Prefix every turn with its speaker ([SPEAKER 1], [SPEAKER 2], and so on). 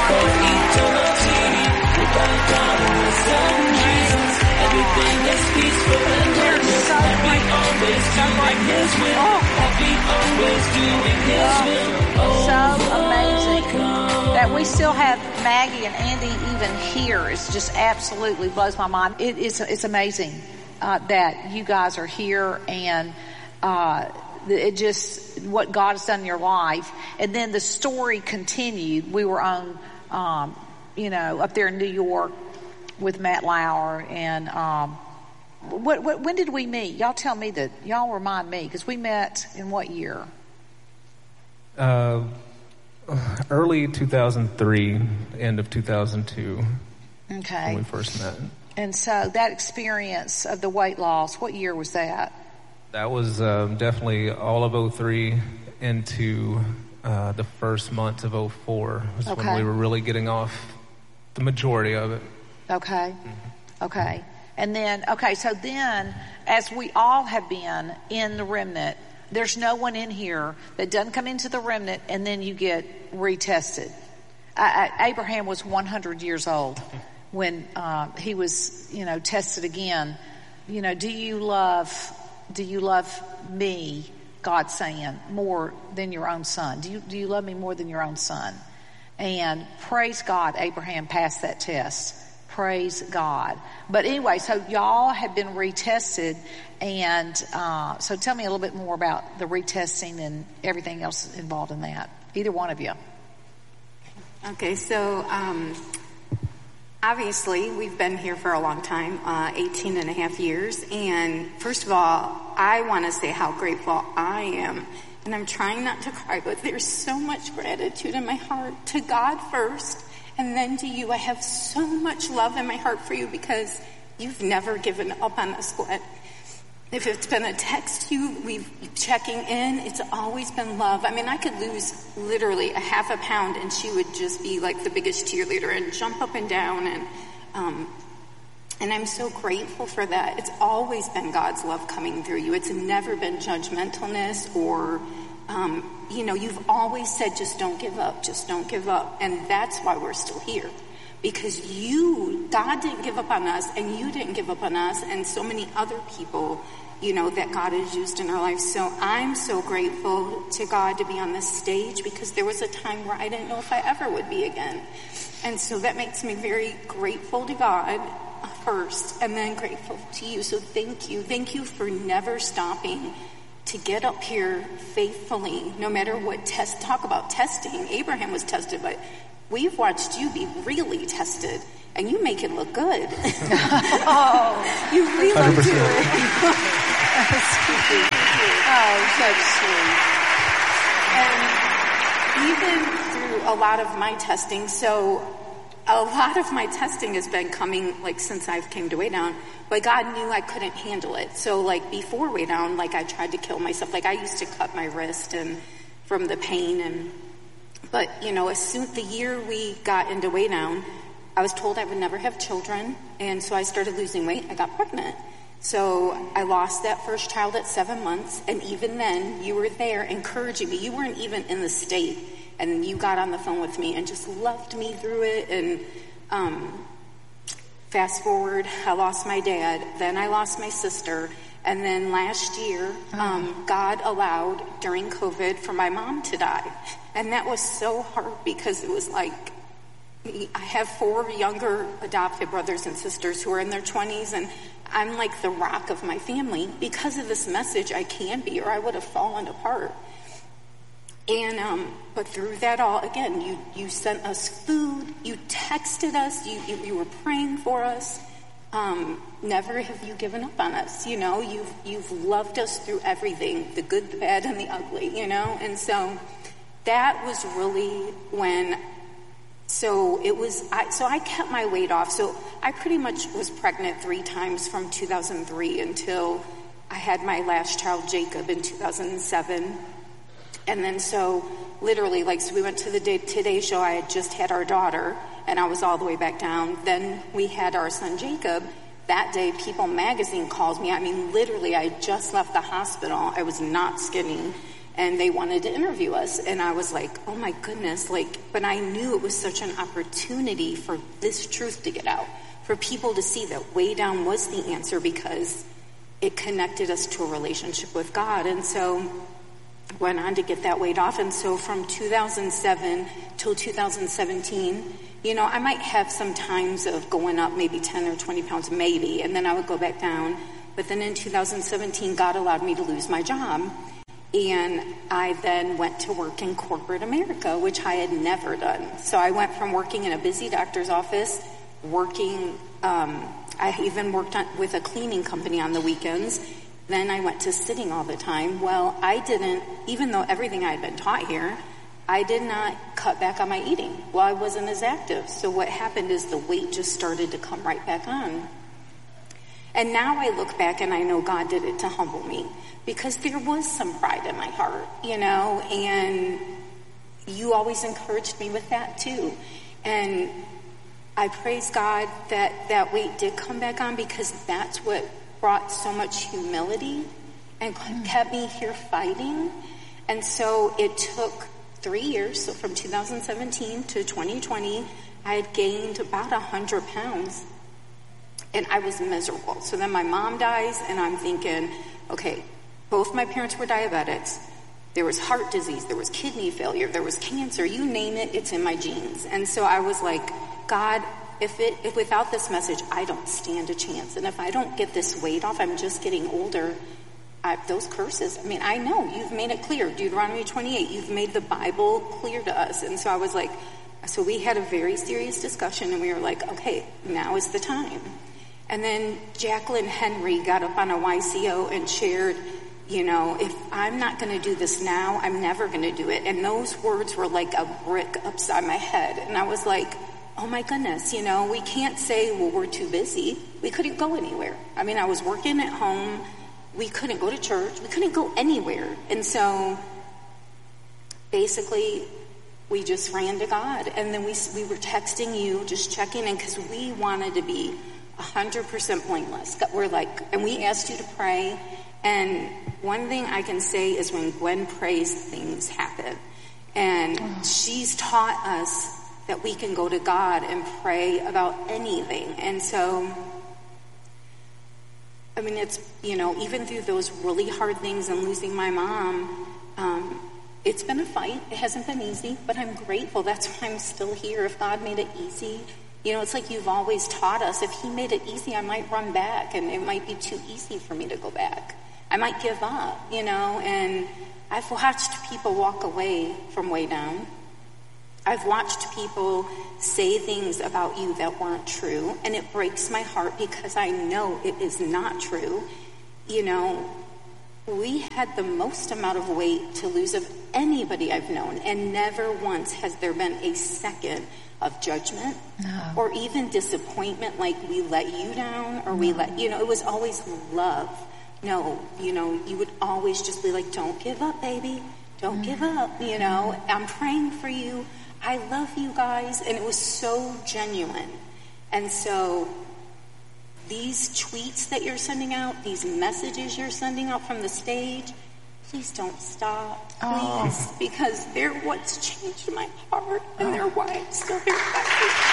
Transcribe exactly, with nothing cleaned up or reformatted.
[SPEAKER 1] for eternity. Without God and wisdom, Jesus, everything is peaceful and wondrous. Happy always doing His will. Happy always doing His will. Oh,
[SPEAKER 2] so amazing that we still have Maggie and Andy even here. It's just absolutely blows my mind. It is, it's amazing uh, that you guys are here, and uh, it just, what God has done in your life. And then the story continued. We were on, um, you know, up there in New York with Matt Lauer, and um, what, what, when did we meet? Y'all tell me that. Y'all remind me, because we met in what year?
[SPEAKER 3] Uh, early two thousand three, end of two thousand two.
[SPEAKER 2] Okay.
[SPEAKER 3] When we first met.
[SPEAKER 2] And so that experience of the weight loss, what year was that?
[SPEAKER 3] That was um, definitely all of oh three into uh, the first month of oh four was
[SPEAKER 2] Okay.
[SPEAKER 3] when we were really getting off the majority of it.
[SPEAKER 2] Okay.
[SPEAKER 3] Mm-hmm.
[SPEAKER 2] Okay. And then, okay, so then, as we all have been in the remnant, there's no one in here that doesn't come into the remnant and then you get retested. I, I, Abraham was one hundred years old when uh, he was, you know, tested again. You know, do you love, do you love me, God saying, more than your own son? Do you, do you love me more than your own son? And praise God, Abraham passed that test. Praise God. But anyway, so y'all have been retested, and uh, so tell me a little bit more about the retesting and everything else involved in that. Either one of you.
[SPEAKER 4] Okay, so um, obviously we've been here for a long time, uh, eighteen and a half years, and first of all, I want to say how grateful I am, and I'm trying not to cry, but there's so much gratitude in my heart to God first, and then to you. I have so much love in my heart for you because you've never given up on us, Glenn. If it's been a text you, we've checking in, it's always been love. I mean, I could lose literally a half a pound and she would just be like the biggest cheerleader and jump up and down. And, um, and I'm so grateful for that. It's always been God's love coming through you. It's never been judgmentalness or, um, you know, you've always said, just don't give up, just don't give up. And that's why we're still here. Because you, God didn't give up on us, and you didn't give up on us, and so many other people, you know, that God has used in our life. So I'm so grateful to God to be on this stage, because there was a time where I didn't know if I ever would be again. And so that makes me very grateful to God first, and then grateful to you. So thank you. Thank you for never stopping to get up here faithfully, no matter what test. Talk about testing. Abraham was tested, but we've watched you be really tested, and you make it look good. Oh, you really do it. Oh, so sweet. And even through a lot of my testing, so a lot of my testing has been coming, like, since I've came to Way Down, but God knew I couldn't handle it. So, like, before Way Down, like, I tried to kill myself. Like, I used to cut my wrist and from the pain, and but, you know, as soon the year we got into Way Down, I was told I would never have children, and so I started losing weight. I got pregnant. So I lost that first child at seven months, and even then, you were there encouraging me. You weren't even in the state, and you got on the phone with me and just loved me through it. And um, fast forward, I lost my dad, then I lost my sister, and then last year, um, God allowed, during COVID, for my mom to die. And that was so hard because it was like, I have four younger adopted brothers and sisters who are in their twenties, and I'm like the rock of my family. Because of this message, I can be, or I would have fallen apart. And, um, but through that all, again, you, you sent us food, you texted us, you, you, you were praying for us. Um, never have you given up on us, you know, you've, you've loved us through everything, the good, the bad, and the ugly, you know, and so that was really when, so it was, I, so I kept my weight off. So I pretty much was pregnant three times from two thousand three until I had my last child, Jacob, in two thousand seven. And then so literally, like, so we went to the day, Today Show. I had just had our daughter, and I was all the way back down. Then we had our son, Jacob. That day, People Magazine calls me. I mean, literally, I just left the hospital. I was not skinny. and they wanted to interview us. And I was like, oh my goodness, like, but I knew it was such an opportunity for this truth to get out, for people to see that Way Down was the answer because it connected us to a relationship with God. And so went on to get that weight off. And so from two thousand seven till two thousand seventeen, you know, I might have some times of going up maybe ten or twenty pounds, maybe, and then I would go back down. But then in two thousand seventeen, God allowed me to lose my job. And I then went to work in corporate America, which I had never done. So I went from working in a busy doctor's office, working, um, I even worked on, with a cleaning company on the weekends. Then I went to sitting all the time. Well, I didn't, even though everything I had been taught here, I did not cut back on my eating. Well, I wasn't as active. So what happened is the weight just started to come right back on. And now I look back and I know God did it to humble me, because there was some pride in my heart, you know, and you always encouraged me with that too. And I praise God that that weight did come back on, because that's what brought so much humility and kept me here fighting. And so it took three years. So from two thousand seventeen to twenty twenty, I had gained about one hundred pounds. And I was miserable. So then my mom dies, and I'm thinking, okay, both my parents were diabetics. There was heart disease. There was kidney failure. There was cancer. You name it, it's in my genes. And so I was like, God, if it, if without this message, I don't stand a chance. And if I don't get this weight off, I'm just getting older. I, those curses, I mean, I know you've made it clear. Deuteronomy twenty-eight, you've made the Bible clear to us. And so I was like, so we had a very serious discussion, and we were like, okay, now is the time. And then Jacqueline Henry got up on a Y C O and shared, you know, if I'm not going to do this now, I'm never going to do it. And those words were like a brick upside my head. And I was like, oh my goodness, you know, we can't say, well, we're too busy. We couldn't go anywhere. I mean, I was working at home. We couldn't go to church. We couldn't go anywhere. And so basically we just ran to God. And then we we were texting you, just checking in, because we wanted to be one hundred percent blameless. We're like, and we asked you to pray. And one thing I can say is when Gwen prays, things happen. And oh. she's taught us that we can go to God and pray about anything. And so, I mean, it's, you know, even through those really hard things and losing my mom, um, it's been a fight. It hasn't been easy, but I'm grateful. That's why I'm still here. If God made it easy, you know, it's like you've always taught us, if he made it easy, I might run back, and it might be too easy for me to go back. I might give up, you know, and I've watched people walk away from Way Down. I've watched people say things about you that weren't true, and it breaks my heart because I know it is not true. You know, we had the most amount of weight to lose of anybody I've known, and never once has there been a second of judgment no. or even disappointment, like we let you down or no. we let, you know, it was always love. No, you know, you would always just be like, don't give up, baby. Don't mm. give up, you know. I'm praying for you. I love you guys. And it was so genuine. And so these tweets that you're sending out, these messages you're sending out from the stage, please don't stop, please, oh. because they're what's changed my heart, and they're why I'm still here.